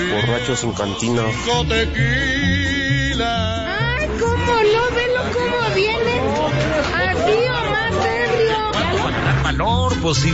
borrachos en cantina. Ay, cómo no, velo cómo viene. Así o más ebrio. Valor, pues sí.